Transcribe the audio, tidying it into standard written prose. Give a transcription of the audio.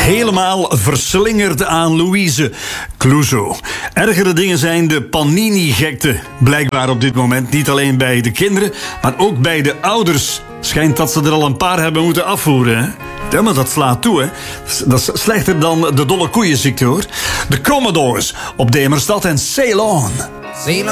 helemaal verslingerd aan Louise Clouseau. Ergere dingen zijn de Panini-gekte. Blijkbaar op dit moment niet alleen bij de kinderen, maar ook bij de ouders. Schijnt dat ze er al een paar hebben moeten afvoeren, hè? Ja, maar dat slaat toe, hè. Dat is slechter dan de dolle koeienziekte, hoor. De Commodores op Demerstad en Ceylon.